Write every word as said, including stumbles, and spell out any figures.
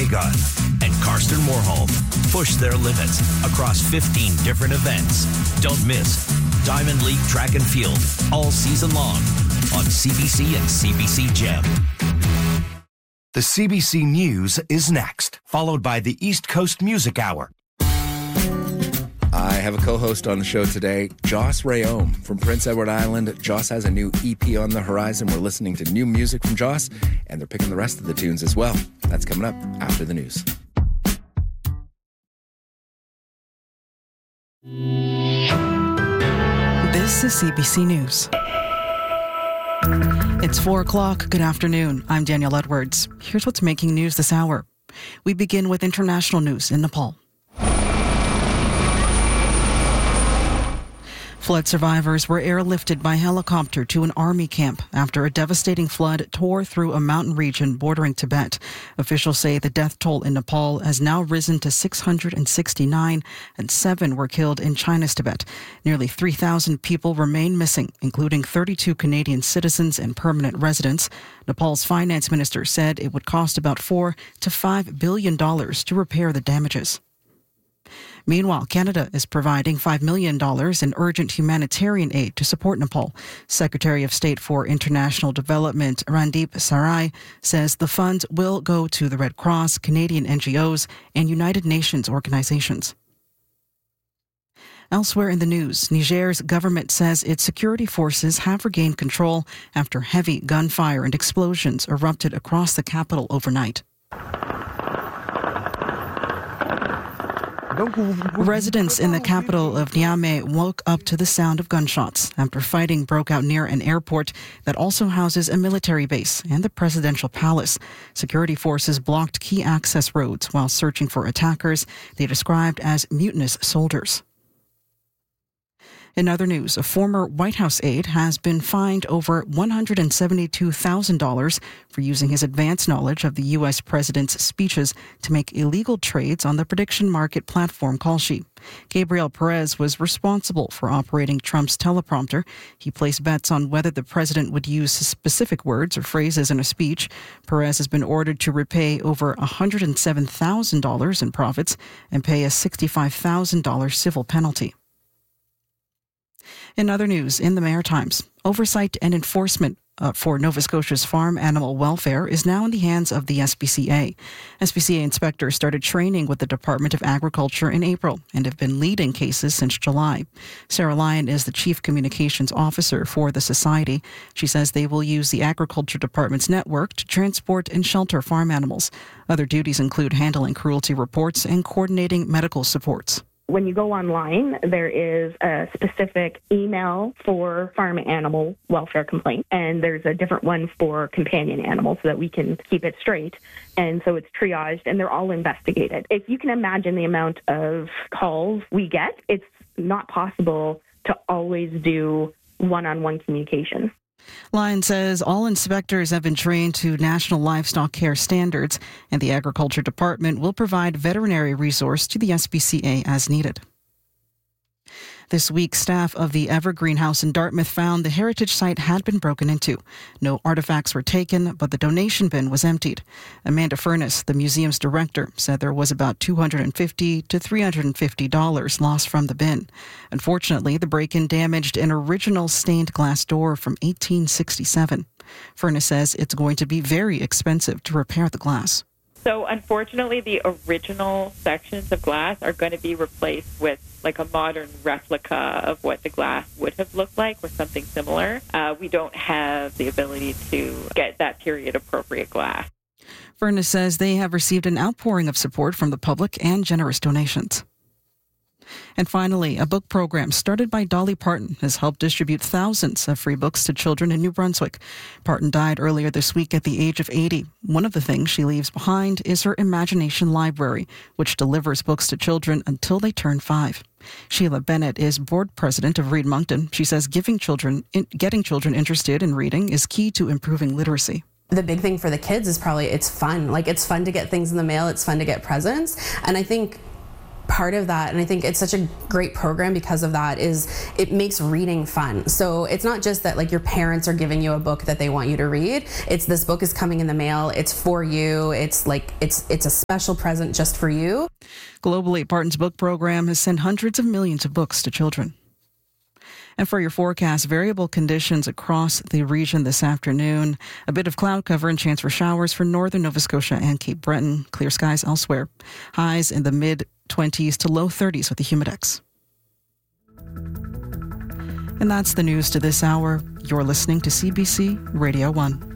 Hagon and Karsten Warholm push their limits across fifteen different events. Don't miss Diamond League Track and Field all season long on C B C and C B C Gem. The C B C News is next, followed by the East Coast Music Hour. I have a co-host on the show today, Joss Rayom from Prince Edward Island. Joss has a new E P on the horizon. We're listening to new music from Joss, and they're picking the rest of the tunes as well. That's coming up after the news. This is C B C News. It's four o'clock. Good afternoon. I'm Danielle Edwards. Here's what's making news this hour. We begin with international news in Nepal. Flood survivors were airlifted by helicopter to an army camp after a devastating flood tore through a mountain region bordering Tibet. Officials say the death toll in Nepal has now risen to six hundred sixty-nine, and seven were killed in China's Tibet. Nearly three thousand people remain missing, including thirty-two Canadian citizens and permanent residents. Nepal's finance minister said it would cost about four to five billion dollars to repair the damages. Meanwhile, Canada is providing five million dollars in urgent humanitarian aid to support Nepal. Secretary of State for International Development Randeep Sarai says the funds will go to the Red Cross, Canadian N G Os, and United Nations organizations. Elsewhere in the news, Niger's government says its security forces have regained control after heavy gunfire and explosions erupted across the capital overnight. Residents in the capital of Niamey woke up to the sound of gunshots after fighting broke out near an airport that also houses a military base and the presidential palace. Security forces blocked key access roads while searching for attackers they described as mutinous soldiers. In other news, a former White House aide has been fined over one hundred seventy-two thousand dollars for using his advanced knowledge of the U S president's speeches to make illegal trades on the prediction market platform Kalshi. Gabriel Perez was responsible for operating Trump's teleprompter. He placed bets on whether the president would use specific words or phrases in a speech. Perez has been ordered to repay over one hundred seven thousand dollars in profits and pay a sixty-five thousand dollars civil penalty. In other news, in the Maritimes, oversight and enforcement uh, for Nova Scotia's farm animal welfare is now in the hands of the S P C A. S P C A inspectors started training with the Department of Agriculture in April and have been leading cases since July. Sarah Lyon is the Chief Communications Officer for the Society. She says they will use the Agriculture Department's network to transport and shelter farm animals. Other duties include handling cruelty reports and coordinating medical supports. When you go online, there is a specific email for farm animal welfare complaint, and there's a different one for companion animals so that we can keep it straight. And so it's triaged, and they're all investigated. If you can imagine the amount of calls we get, it's not possible to always do one-on-one communication. Lyon says all inspectors have been trained to national livestock care standards, and the Agriculture Department will provide veterinary resource to the S P C A as needed. This week, staff of the Evergreen House in Dartmouth found the heritage site had been broken into. No artifacts were taken, but the donation bin was emptied. Amanda Furness, the museum's director, said there was about two hundred fifty to three hundred fifty dollars lost from the bin. Unfortunately, the break-in damaged an original stained glass door from eighteen sixty-seven. Furness says it's going to be very expensive to repair the glass. So unfortunately, the original sections of glass are going to be replaced with like a modern replica of what the glass would have looked like or something similar. Uh, we don't have the ability to get that period appropriate glass. Furness says they have received an outpouring of support from the public and generous donations. And finally, a book program started by Dolly Parton has helped distribute thousands of free books to children in New Brunswick. Parton died earlier this week at the age of eighty. One of the things she leaves behind is her Imagination Library, which delivers books to children until they turn five. Sheila Bennett is board president of Read Moncton. She says giving children, in, getting children interested in reading is key to improving literacy. The big thing for the kids is probably it's fun. Like, it's fun to get things in the mail. It's fun to get presents. And I think part of that, and I think it's such a great program because of that, is it makes reading fun. So it's not just that like your parents are giving you a book that they want you to read. It's this book is coming in the mail. It's for you. It's like it's it's a special present just for you. Globally, Barton's book program has sent hundreds of millions of books to children. And for your forecast, variable conditions across the region this afternoon. A bit of cloud cover and chance for showers for northern Nova Scotia and Cape Breton. Clear skies elsewhere. Highs in the mid-twenties to low thirties with the humidex. And that's the news to this hour. You're listening to C B C Radio one.